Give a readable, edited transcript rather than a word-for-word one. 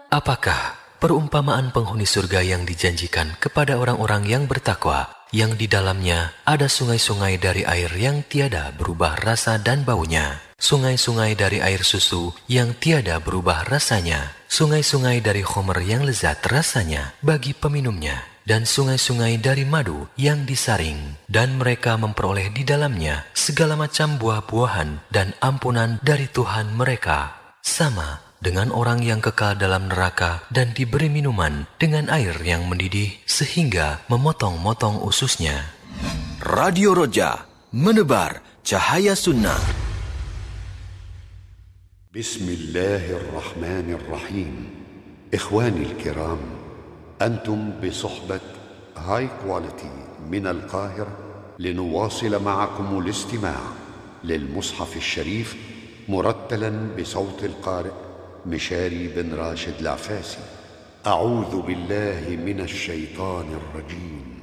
Apakah perumpamaan penghuni surga yang dijanjikan kepada orang-orang yang bertakwa, yang di dalamnya ada sungai-sungai dari air yang tiada berubah rasa dan baunya, sungai-sungai dari air susu yang tiada berubah rasanya, sungai-sungai dari khomer yang lezat rasanya bagi peminumnya, dan sungai-sungai dari madu yang disaring, dan mereka memperoleh di dalamnya segala macam buah-buahan dan ampunan dari Tuhan mereka, sama dengan orang yang kekal dalam neraka dan diberi minuman dengan air yang mendidih sehingga memotong-motong ususnya. Radio Roja, menebar cahaya sunnah. Bismillahirrahmanirrahim. Ikhwani al-kiram, أنتم بصحبة هاي كواليتي من القاهرة لنواصل معكم الاستماع للمصحف الشريف مرتلا بصوت القارئ مشاري بن راشد العفاسي. أعوذ بالله من الشيطان الرجيم.